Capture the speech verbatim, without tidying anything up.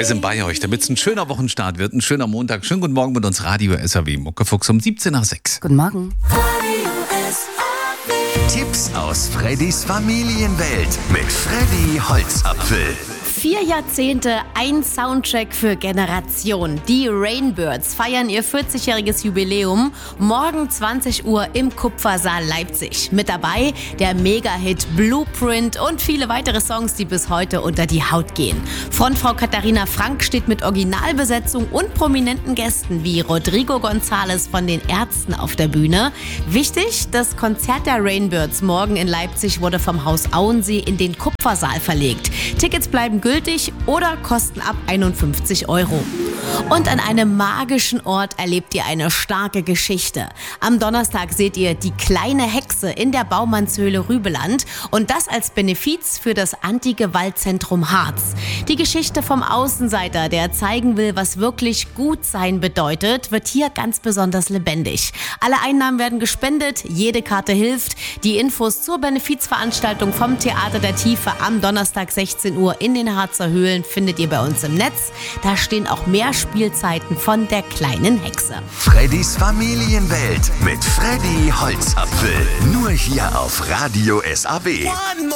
Wir sind bei euch, damit es ein schöner Wochenstart wird, ein schöner Montag. Schönen guten Morgen mit uns Radio S A W. Muckefuchs um siebzehn nach sechs. Guten Morgen. Tipps aus Freddys Familienwelt mit Freddy Holzapfel. Vier Jahrzehnte, ein Soundtrack für Generationen. Die Rainbirds feiern ihr vierzigjähriges Jubiläum. Morgen zwanzig Uhr im Kupfersaal Leipzig. Mit dabei der Mega-Hit Blueprint und viele weitere Songs, die bis heute unter die Haut gehen. Frontfrau Katharina Frank steht mit Originalbesetzung und prominenten Gästen wie Rodrigo González von den Ärzten auf der Bühne. Wichtig, das Konzert der Rainbirds morgen in Leipzig wurde vom Haus Auensee in den Kupfersaal verlegt. Tickets bleiben gültig oder kosten ab einundfünfzig Euro. Und an einem magischen Ort erlebt ihr eine starke Geschichte. Am Donnerstag seht ihr die kleine Hexe in der Baumannshöhle Rübeland und das als Benefiz für das Anti-Gewalt-Zentrum Harz. Die Geschichte vom Außenseiter, der zeigen will, was wirklich gut sein bedeutet, wird hier ganz besonders lebendig. Alle Einnahmen werden gespendet, jede Karte hilft. Die Infos zur Benefizveranstaltung vom Theater der Tiefe am Donnerstag sechzehn Uhr in den Harzer Höhlen findet ihr bei uns im Netz. Da stehen auch mehr Spielzeiten von der kleinen Hexe. Freddys Familienwelt mit Freddy Holzapfel. Nur hier auf Radio S A W.